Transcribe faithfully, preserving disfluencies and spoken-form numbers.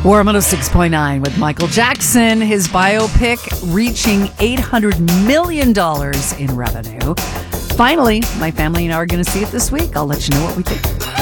War one oh six point nine with Michael Jackson, his biopic reaching eight hundred million dollars in revenue. Finally, my family and I are going to see it this week. I'll let you know what we think.